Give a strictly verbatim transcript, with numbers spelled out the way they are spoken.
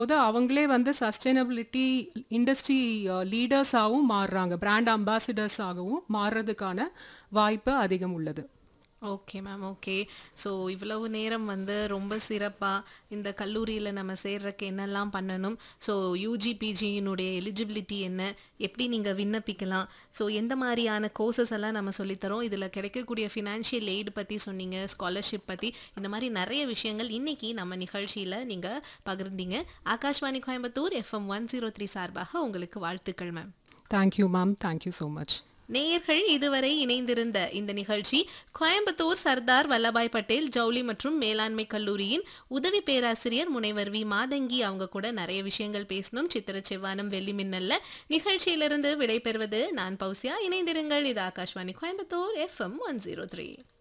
போது அவங்களே வந்து சஸ்டைனபிலிட்டி இண்டஸ்ட்ரி லீடர்ஸாகவும் மாறுறாங்க. பிராண்ட் அம்பாசிடர்ஸ் ஆகவும் மாறுறதுக்கான வாய்ப்பு அதிகம் உள்ளது. Okay ma'am. ஓகே. ஸோ இவ்வளவு நேரம் வந்து ரொம்ப சிறப்பாக இந்த கல்லூரியில் நம்ம சேர்றதுக்கு என்னெல்லாம் பண்ணணும், ஸோ யூஜி பிஜியினுடைய எலிஜிபிலிட்டி என்ன, எப்படி நீங்கள் விண்ணப்பிக்கலாம், ஸோ எந்த மாதிரியான கோர்சஸ் எல்லாம் நம்ம சொல்லித்தரோம், இதில் கிடைக்கக்கூடிய ஃபினான்ஷியல் எய்டு பற்றி சொன்னீங்க, ஸ்காலர்ஷிப் பற்றி, இந்த மாதிரி நிறைய விஷயங்கள் இன்னைக்கு நம்ம நிகழ்ச்சியில் நீங்கள் பகிர்ந்தீங்க. Akashvani Coimbatore FM one zero three சார்பாக உங்களுக்கு வாழ்த்துக்கள் ma'am. Thank you ma'am. Thank you so much. நேயர்கள் இதுவரை இணைந்திருந்த இந்த நிகழ்ச்சி கோயம்புத்தூர் சர்தார் வல்லபாய் பட்டேல் ஜவுளி மற்றும் மேலாண்மை கல்லூரியின் உதவி பேராசிரியர் முனைவர் வி மாதங்கி அவங்க கூட நிறைய விஷயங்கள் பேசணும். சித்திர செவ்வானம் வெள்ளி மின்னல்ல நிகழ்ச்சியிலிருந்து விடைபெறுவது நான் பௌசியா. இணைந்திருங்கள். இது Akashvani Coimbatore FM one zero three.